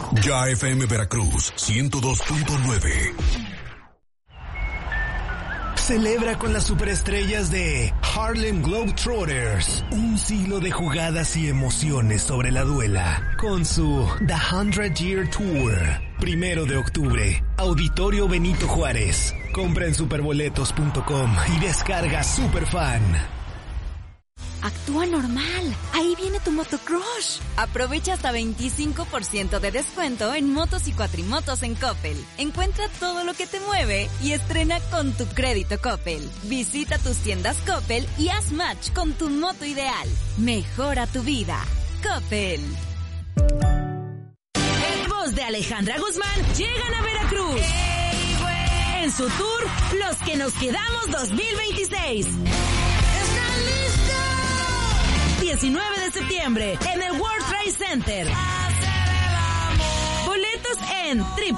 Ya FM Veracruz 102.9. Celebra con las superestrellas de Harlem Globetrotters un siglo de jugadas y emociones sobre la duela con su The 100 Year Tour. 1 de octubre, Auditorio Benito Juárez. Compra en superboletos.com y descarga Superfan. Actúa normal. Ahí viene tu motocrush. Aprovecha hasta 25% de descuento en motos y cuatrimotos en Coppel. Encuentra todo lo que te mueve y estrena con tu crédito Coppel. Visita tus tiendas Coppel y haz match con tu moto ideal. Mejora tu vida. Coppel. El voz de Alejandra Guzmán llegan a Veracruz. En su tour, Los que nos quedamos 2026. 19 de septiembre en el World Trade Center. Boletos en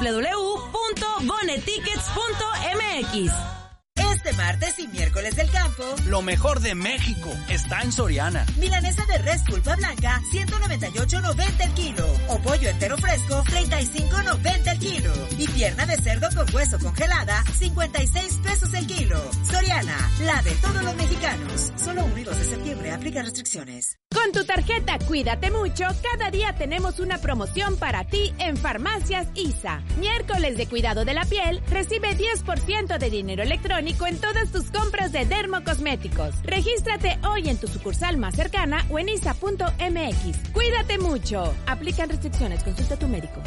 www.bonetickets.mx. Este martes y miércoles del campo, lo mejor de México está en Soriana. Milanesa de res pulpa blanca, 198.90 el kilo. O pollo entero fresco, 35.90 el kilo. Y pierna de cerdo con hueso congelada, 56 pesos el kilo. Soriana, la de todos los mexicanos. Solo 1 y 2 de septiembre, aplica restricciones. Con tu tarjeta Cuídate Mucho, cada día tenemos una promoción para ti en Farmacias ISA. Miércoles de cuidado de la piel, recibe 10% de dinero electrónico en todas tus compras de dermocosméticos. Regístrate hoy en tu sucursal más cercana o en isa.mx. Cuídate mucho. Aplican restricciones. Consulta a tu médico.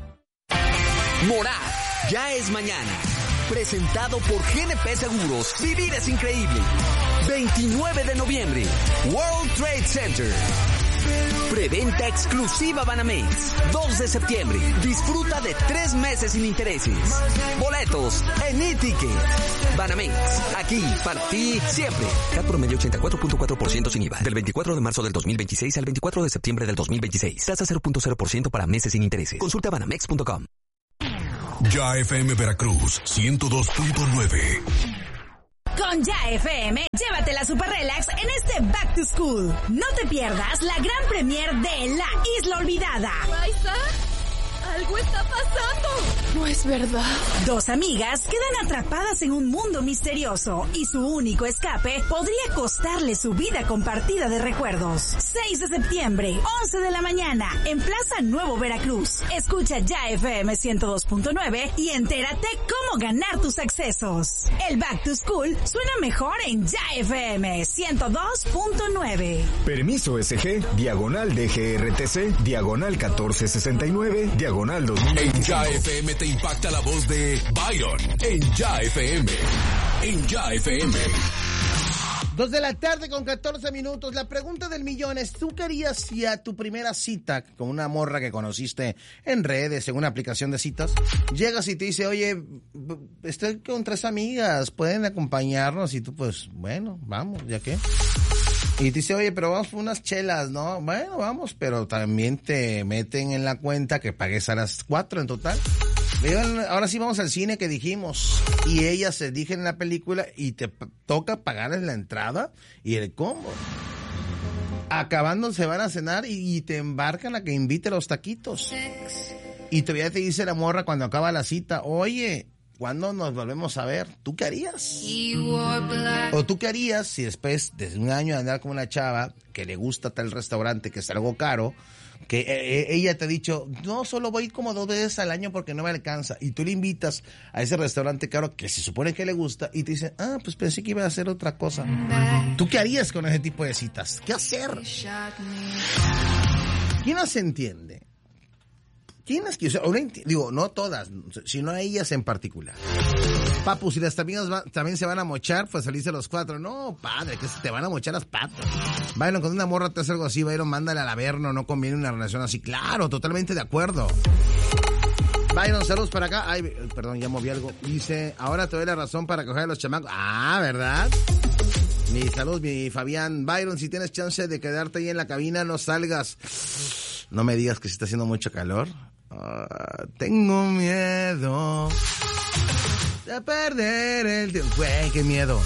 Morad, ya es mañana. Presentado por GNP Seguros. Vivir es increíble. 29 de noviembre. World Trade Center. Preventa exclusiva Banamex. 2 de septiembre. Disfruta de 3 meses sin intereses. Boletos en e-ticket. Banamex. Aquí, para ti, siempre. CAT promedio 84.4% sin IVA. Del 24 de marzo del 2026 al 24 de septiembre del 2026. Tasa 0.0% para meses sin intereses. Consulta banamex.com. Ya FM Veracruz 102.9. Con Ya FM, llévate la Super Relax en este Back to School. No te pierdas la gran premier de La Isla Olvidada. Raiza, algo está pasando. No es verdad. 2 amigas quedan atrapadas en un mundo misterioso y su único escape podría costarle su vida compartida de recuerdos. 6 de septiembre, 11 de la mañana, en Plaza Nuevo Veracruz. Escucha Ya FM 102.9 y entérate cómo ganar tus accesos. El Back to School suena mejor en Ya FM 102.9. Permiso SG, diagonal DGRTC, diagonal 1469, diagonal 2000. En Ya FM te impacta la voz de Byron. En Ya FM. En Ya FM. 2 de la tarde con 14 minutos. La pregunta del millón es, ¿tú querías si a tu primera cita con una morra que conociste en redes, en una aplicación de citas, llegas y te dice, oye, estoy con 3 amigas, ¿pueden acompañarnos? Y tú, pues, bueno, vamos, ¿ya qué? Y te dice, oye, pero vamos por unas chelas, ¿no? Bueno, vamos, pero también te meten en la cuenta que pagues a las 4 en total. Ahora sí vamos al cine que dijimos. Y ellas se eligen en la película y te toca pagarles la entrada y el combo. Acabando se van a cenar y te embarcan a que invite los taquitos. Y todavía te dice la morra cuando acaba la cita, oye, ¿cuándo nos volvemos a ver? ¿Tú qué harías? ¿O tú qué harías si después de un año de andar con una chava que le gusta tal restaurante que es algo caro, que ella te ha dicho, no, solo voy como 2 veces al año porque no me alcanza, y tú le invitas a ese restaurante caro que se supone que le gusta y te dice, pues pensé que iba a hacer otra cosa? ¿Tú qué harías con ese tipo de citas? ¿Qué hacer? ¿Quién no se entiende? ¿Quiénes que? Digo, no todas, sino a ellas en particular. Papu, si las amigas también se van a mochar, pues salirse los 4. No, padre, que se te van a mochar las patas. Byron, cuando una morra te hace algo así, Byron, mándale al averno, no conviene una relación así. Claro, totalmente de acuerdo. Byron, saludos para acá. Ay, perdón, ya moví algo. Dice, ahora te doy la razón para coger a los chamacos. Ah, ¿verdad? Mi salud, mi Fabián. Byron, si tienes chance de quedarte ahí en la cabina, no salgas. No me digas que se está haciendo mucho calor. Tengo miedo de perder el tiempo. Güey, qué miedo.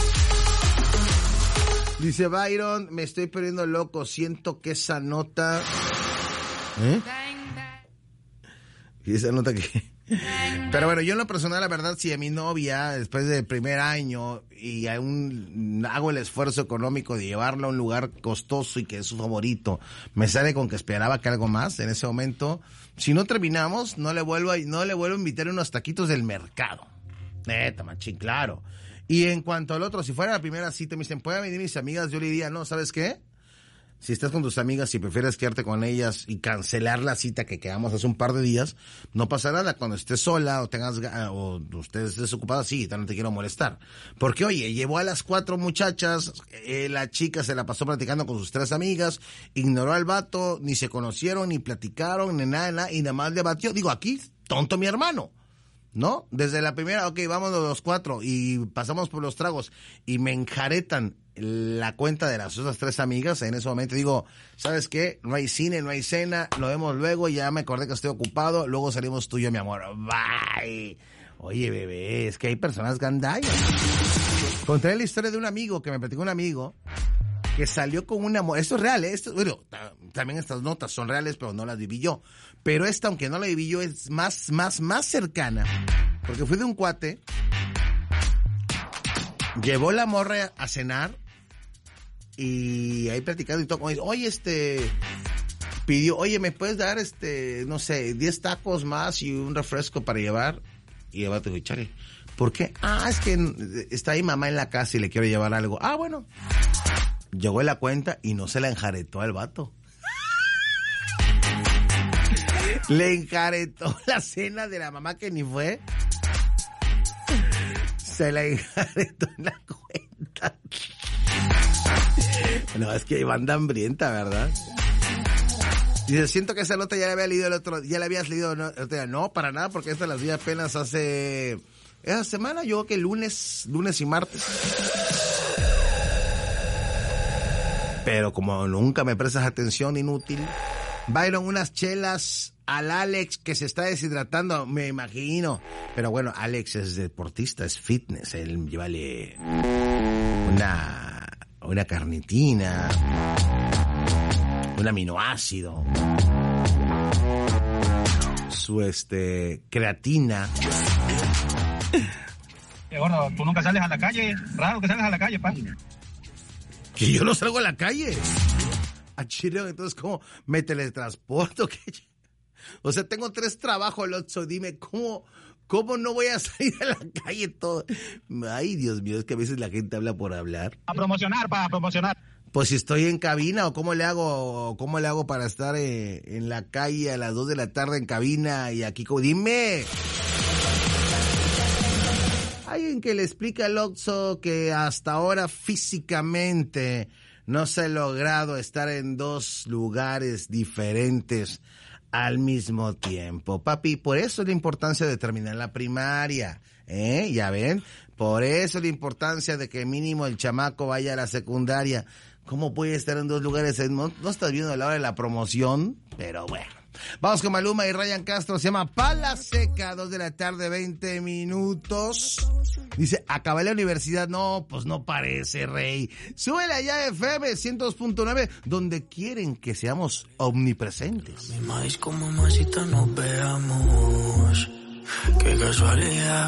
Dice Byron, me estoy poniendo loco. Siento que esa nota... Y se nota que... Pero bueno, yo en lo personal, la verdad, si a mi novia, después del primer año, y aún hago el esfuerzo económico de llevarla a un lugar costoso y que es su favorito, me sale con que esperaba que algo más, en ese momento, si no terminamos, no le vuelvo a invitar unos taquitos del mercado. Neta, machín, claro. Y en cuanto al otro, si fuera la primera cita, me dicen, ¿pueden venir mis amigas? Yo le diría, no, ¿sabes qué? Si estás con tus amigas y prefieres quedarte con ellas y cancelar la cita que quedamos hace un par de días, no pasa nada. Cuando estés sola o estés desocupada, sí, no te quiero molestar. Porque, oye, llevó a las 4 muchachas, la chica se la pasó platicando con sus 3 amigas, ignoró al vato, ni se conocieron, ni platicaron, ni nada, y nada más le batió. Digo, aquí, tonto mi hermano, ¿no? Desde la primera, ok, vámonos los 4 y pasamos por los tragos y me enjaretan la cuenta de las otras 3 amigas. En ese momento digo, ¿sabes qué? No hay cine, no hay cena, lo vemos luego, ya me acordé que estoy ocupado, luego salimos tú y yo, mi amor. Bye. Oye, bebé, es que hay personas gandallas. Conté la historia de un amigo que me platicó un amigo que salió con una... Esto es real, bueno, también estas notas son reales, pero no las viví yo. Pero esta, aunque no la viví yo, es más cercana, porque fui de un cuate, llevó la morra a cenar, y ahí platicando y todo, oye, pidió, oye, ¿me puedes dar, no sé, 10 tacos más y un refresco para llevar? Y el vato dijo, chale, ¿por qué? Es que está ahí mamá en la casa y le quiero llevar algo. Bueno. Llegó la cuenta y no se la enjaretó al vato. Le enjaretó la cena de la mamá que ni fue. Se la enjaretó en la cuenta. No, es que banda hambrienta, ¿verdad? Dice, siento que esa nota ya la había leído ya la habías leído el otro día. No, para nada, porque esta las vi apenas hace... Esa semana, yo creo que lunes y martes. Pero como nunca me prestas atención, inútil. Byron, unas chelas al Alex que se está deshidratando, me imagino. Pero bueno, Alex es deportista, es fitness. Él llévale una carnitina, un aminoácido, su creatina. Gordo, tú nunca sales a la calle, raro que salgas a la calle, pa. Que yo no salgo a la calle. Entonces, ¿cómo me teletransporto? O sea, tengo 3 trabajos, Lotso. Dime, ¿cómo no voy a salir a la calle todo? Ay, Dios mío, es que a veces la gente habla por hablar. A promocionar. Pues si estoy en cabina, o cómo le hago para estar en la calle a las 2 de la tarde en cabina y aquí, dime. Alguien que le explica al Oxxo que hasta ahora físicamente no se ha logrado estar en 2 lugares diferentes al mismo tiempo. Papi, por eso es la importancia de terminar la primaria, ¿ya ven? Por eso es la importancia de que mínimo el chamaco vaya a la secundaria. ¿Cómo puede estar en 2 lugares? No estás viendo a la hora de la promoción, pero bueno. Vamos con Maluma y Ryan Castro, se llama Pala Seca, 2 de la tarde, 20 minutos. Dice, acabé la universidad. No, pues no parece, rey. Súbele allá FM 102.9, donde quieren que seamos omnipresentes. Mi maíz como masita nos veamos. Qué casualidad.